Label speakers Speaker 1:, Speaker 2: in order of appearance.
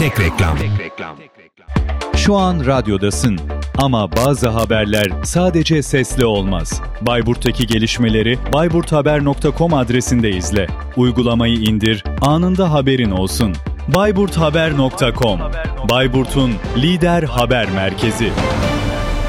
Speaker 1: Tek reklam. Şu an radyodasın ama bazı haberler sadece sesli olmaz. Bayburt'taki gelişmeleri bayburthaber.com adresinde izle. Uygulamayı indir, anında haberin olsun. bayburthaber.com, Bayburt'un lider haber merkezi.